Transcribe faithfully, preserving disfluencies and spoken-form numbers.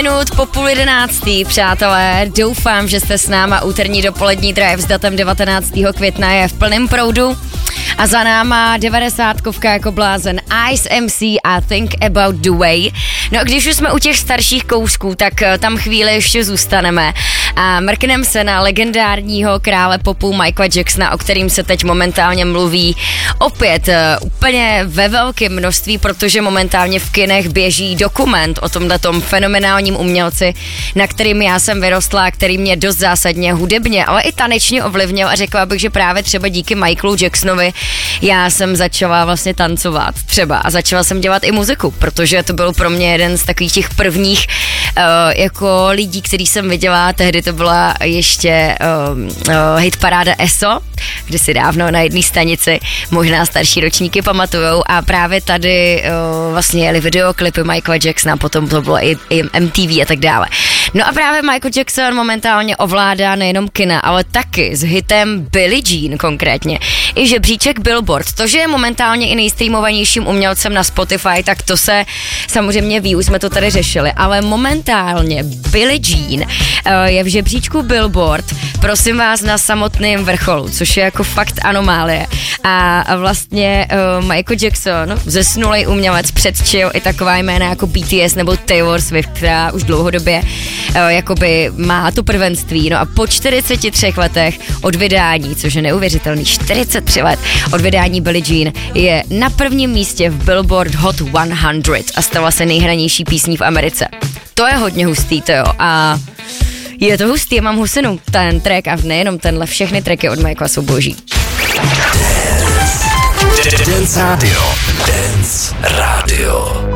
Minut po půl jedenáctý, přátelé, doufám, že jste s náma. Úterní dopolední drive s datem devatenáctého května je v plném proudu a za náma devadesátkovka jako blázen Ice M C a Think About The Way. No a když už jsme u těch starších kousků, tak tam chvíli ještě zůstaneme a mrkneme se na legendárního krále popu Michaela Jacksona, o kterým se teď momentálně mluví opět uh, úplně ve velkém množství, protože momentálně v kinech běží dokument o tomhletom fenomenálním umělci, na kterým já jsem vyrostla, který mě dost zásadně hudebně, ale i tanečně ovlivnil a řekla bych, že právě třeba díky Michaelu Jacksonovi já jsem začala vlastně tancovat třeba a začala jsem dělat i muziku, protože to byl pro mě jeden z takových těch prvních uh, jako lidí, který jsem viděla, tehdy to byla ještě uh, uh, hitparáda E S O, kdysi dávno na jedné stanici, možná starší ročníky pamatujou a právě tady uh, vlastně jeli videoklipy Michaela Jacksona, potom to bylo i, i M T V a tak dále. No a právě Michael Jackson momentálně ovládá nejenom kina, ale taky s hitem Billie Jean konkrétně. I žebříček Billboard, to, že je momentálně i nejstreamovanějším umělcem na Spotify, tak to se samozřejmě ví, už jsme to tady řešili, ale momentálně Billie Jean uh, je v žebříčku Billboard, prosím vás, na samotném vrcholu, což je jako fakt anomálie. A vlastně uh, Michael Jackson, zesnulej umělec, předčil i taková jména jako B T S nebo Taylor Swift, která už dlouhodobě uh, jakoby má to prvenství. No a po čtyřiceti třech letech od vydání, což je neuvěřitelný, čtyřicet tři let od vydání Billie Jean, je na prvním místě v Billboard Hot sto a stala se nejhranější písní v Americe. To je hodně hustý, to jo. A je to hustý, já mám husinu, ten track a nejenom tenhle, všechny tracky od Michaela jsou boží. Dance Radio. Dance Radio.